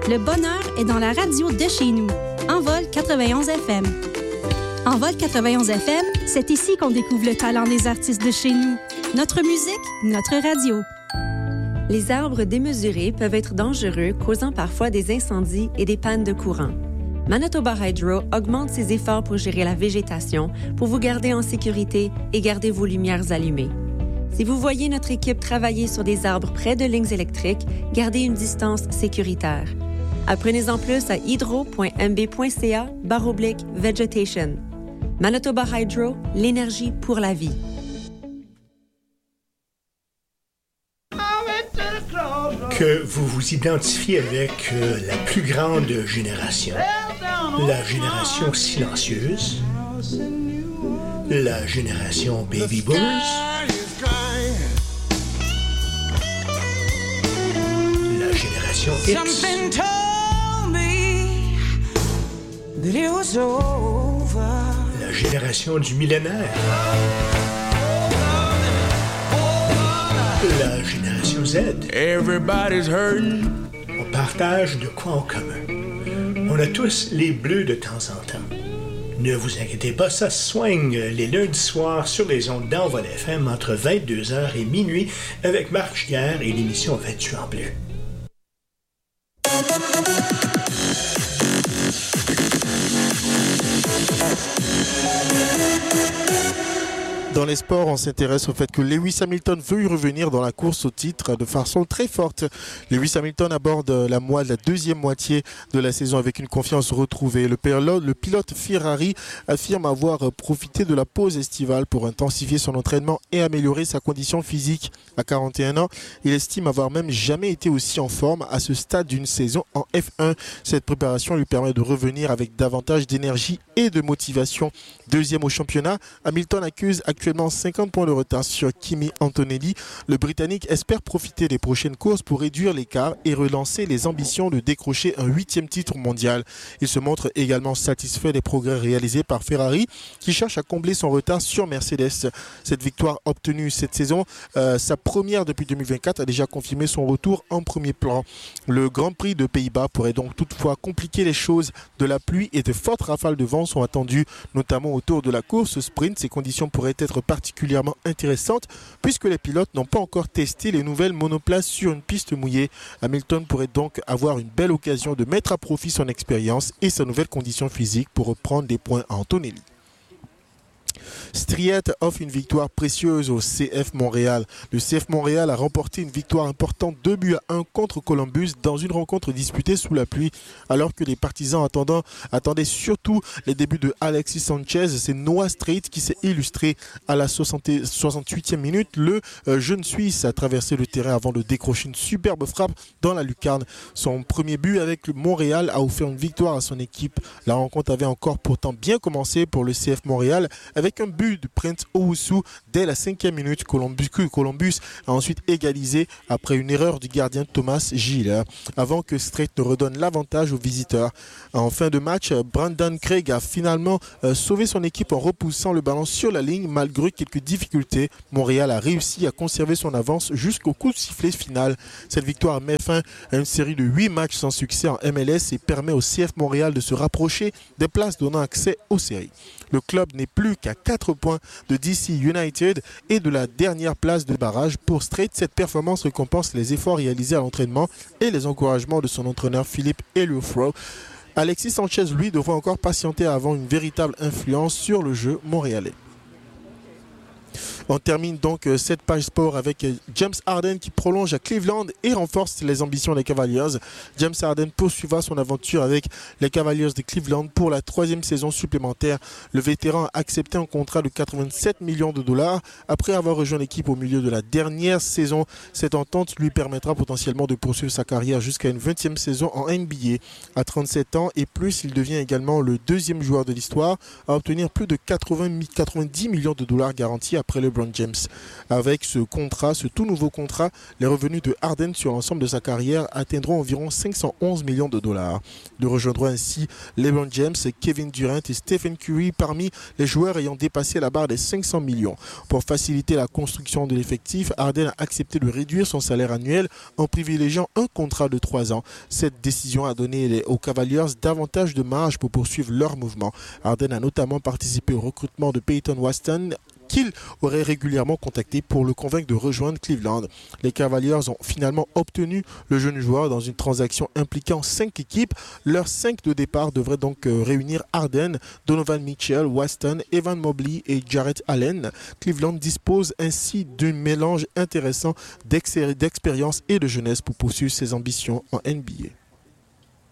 Le bonheur est dans la radio de chez nous. Envol 91 FM. Envol 91 FM, c'est ici qu'on découvre le talent des artistes de chez nous. Notre musique, notre radio. Les arbres démesurés peuvent être dangereux, causant parfois des incendies et des pannes de courant. Manitoba Hydro augmente ses efforts pour gérer la végétation, pour vous garder en sécurité et garder vos lumières allumées. Si vous voyez notre équipe travailler sur des arbres près de lignes électriques, gardez une distance sécuritaire. Apprenez-en plus à hydro.mb.ca/vegetation. Manitoba Hydro, l'énergie pour la vie. Que vous vous identifiez avec la plus grande génération, la génération silencieuse, la génération Baby Boomers, la génération X, la génération du millénaire, la génération Z. Everybody's hurting. On partage de quoi en commun. On a tous les bleus de temps en temps. Ne vous inquiétez pas, ça se soigne les lundis soirs sur les ondes d'Envol FM entre 22h et minuit avec Marc Giguère et l'émission Vêtu en bleu. Dans les sports, on s'intéresse au fait que Lewis Hamilton veut y revenir dans la course au titre de façon très forte. Lewis Hamilton aborde la deuxième moitié de la saison avec une confiance retrouvée. Le pilote Ferrari affirme avoir profité de la pause estivale pour intensifier son entraînement et améliorer sa condition physique. À 41 ans, il estime avoir même jamais été aussi en forme à ce stade d'une saison en F1. Cette préparation lui permet de revenir avec davantage d'énergie et de motivation. Deuxième au championnat, Hamilton accuse actuellement 50 points de retard sur Kimi Antonelli. Le Britannique espère profiter des prochaines courses pour réduire l'écart et relancer les ambitions de décrocher un 8e titre mondial. Il se montre également satisfait des progrès réalisés par Ferrari qui cherche à combler son retard sur Mercedes. Cette victoire obtenue cette saison, sa première depuis 2024, a déjà confirmé son retour en premier plan. Le Grand Prix de Pays-Bas pourrait donc toutefois compliquer les choses. De la pluie et de fortes rafales de vent sont attendues, notamment autour de la course sprint. Ces conditions pourraient être particulièrement intéressantes puisque les pilotes n'ont pas encore testé les nouvelles monoplaces sur une piste mouillée. Hamilton pourrait donc avoir une belle occasion de mettre à profit son expérience et sa nouvelle condition physique pour reprendre des points à Antonelli. Striette offre une victoire précieuse au CF Montréal. Le CF Montréal a remporté une victoire importante 2-1 contre Columbus dans une rencontre disputée sous la pluie. Alors que les partisans attendaient surtout les débuts de Alexis Sanchez, c'est Noah Strait qui s'est illustré à la 68e minute. Le jeune Suisse a traversé le terrain avant de décrocher une superbe frappe dans la lucarne. Son premier but avec le Montréal a offert une victoire à son équipe. La rencontre avait encore pourtant bien commencé pour le CF Montréal avec un but de Prince Owusu dès la 5e minute. Columbus a ensuite égalisé après une erreur du gardien Thomas Giller avant que Strait ne redonne l'avantage aux visiteurs. En fin de match, Brandon Craig a finalement sauvé son équipe en repoussant le ballon sur la ligne malgré quelques difficultés. Montréal a réussi à conserver son avance jusqu'au coup de sifflet final. Cette victoire met fin à une série de 8 matchs sans succès en MLS et permet au CF Montréal de se rapprocher des places donnant accès aux séries. Le club n'est plus qu'à 4 points de DC United et de la dernière place de barrage. Pour Strait, cette performance récompense les efforts réalisés à l'entraînement et les encouragements de son entraîneur Philippe Elioufro. Alexis Sanchez, lui, devra encore patienter avant une véritable influence sur le jeu montréalais. On termine donc cette page sport avec James Harden qui prolonge à Cleveland et renforce les ambitions des Cavaliers. James Harden poursuivra son aventure avec les Cavaliers de Cleveland pour la 3e saison supplémentaire. Le vétéran a accepté un contrat de 87 millions de dollars après avoir rejoint l'équipe au milieu de la dernière saison. Cette entente lui permettra potentiellement de poursuivre sa carrière jusqu'à une 20e saison en NBA. À 37 ans et plus, il devient également le 2e joueur de l'histoire à obtenir plus de 90 millions de dollars garantis après LeBron LeBron James. Avec ce tout nouveau contrat, les revenus de Harden sur l'ensemble de sa carrière atteindront environ 511 millions de dollars. Il rejoindra ainsi LeBron James, Kevin Durant et Stephen Curry parmi les joueurs ayant dépassé la barre des 500 millions. Pour faciliter la construction de l'effectif, Harden a accepté de réduire son salaire annuel en privilégiant un contrat de 3 ans. Cette décision a donné aux Cavaliers davantage de marge pour poursuivre leur mouvement. Harden a notamment participé au recrutement de Peyton Watson, qu'il aurait régulièrement contacté pour le convaincre de rejoindre Cleveland. Les Cavaliers ont finalement obtenu le jeune joueur dans une transaction impliquant 5 équipes. Leurs 5 de départ devraient donc réunir Harden, Donovan Mitchell, Waston, Evan Mobley et Jarrett Allen. Cleveland dispose ainsi d'un mélange intéressant d'expérience et de jeunesse pour poursuivre ses ambitions en NBA.